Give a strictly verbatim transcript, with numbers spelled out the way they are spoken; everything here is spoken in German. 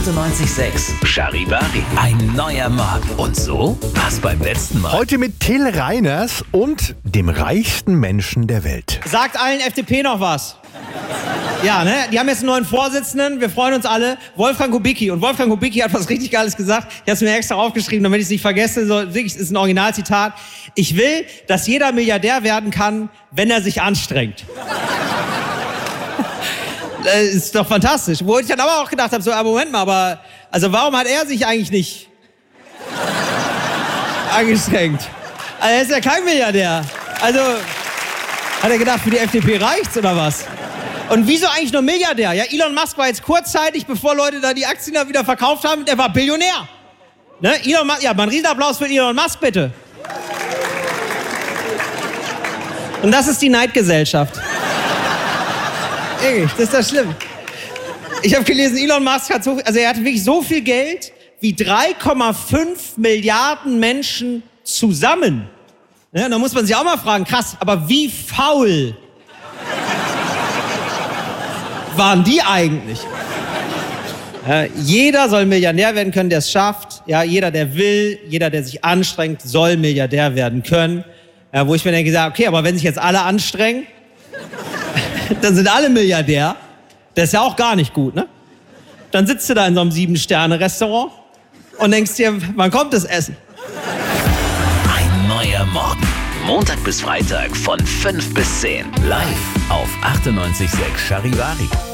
achtundneunzig Komma sechs Charivari. Ein neuer Morgen. Und so war's beim letzten Mal. Heute mit Till Reiners und dem reichsten Menschen der Welt. Sagt allen F D P noch was? Ja, ne? Die haben jetzt einen neuen Vorsitzenden. Wir freuen uns alle. Wolfgang Kubicki. Und Wolfgang Kubicki hat was richtig Geiles gesagt. Ich habe es mir extra aufgeschrieben, damit ich es nicht vergesse. So, wirklich, ist ein Originalzitat. Ich will, dass jeder Milliardär werden kann, wenn er sich anstrengt. Das ist doch fantastisch. Wo ich dann aber auch gedacht habe, so, Moment mal, aber also warum hat er sich eigentlich nicht angestrengt? Also er ist ja kein Milliardär. Also hat er gedacht, für die F D P reicht's oder was? Und wieso eigentlich nur Milliardär? Ja, Elon Musk war jetzt kurzzeitig, bevor Leute da die Aktien da wieder verkauft haben, der war Billionär. Ne? Elon Musk, ja, mal einen Riesenapplaus für Elon Musk, bitte. Und das ist die Neidgesellschaft. Ehrlich, das ist das schlimm. Ich habe gelesen, Elon Musk hat so, also er hat wirklich so viel Geld wie drei Komma fünf Milliarden Menschen zusammen. Ja, da muss man sich auch mal fragen, krass, aber wie faul waren die eigentlich? Ja, jeder soll Milliardär werden können, der es schafft. Ja, jeder, der will, jeder, der sich anstrengt, soll Milliardär werden können. Ja, wo ich mir denke, okay, aber wenn sich jetzt alle anstrengen, dann sind alle Milliardär. Das ist ja auch gar nicht gut, ne? Dann sitzt du da in so einem Sieben-Sterne-Restaurant und denkst dir, wann kommt das Essen? Ein neuer Morgen. Montag bis Freitag von fünf bis zehn. Live auf achtundneunzig Komma sechs Charivari.